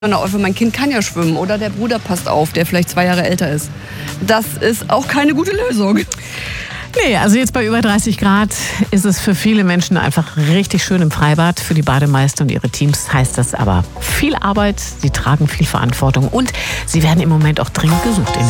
Mein Kind kann ja schwimmen oder der Bruder passt auf, der vielleicht 2 Jahre älter ist. Das ist auch keine gute Lösung. Nee, also jetzt bei über 30 Grad ist es für viele Menschen einfach richtig schön im Freibad. Für die Bademeister und ihre Teams heißt das aber viel Arbeit, sie tragen viel Verantwortung und sie werden im Moment auch dringend gesucht in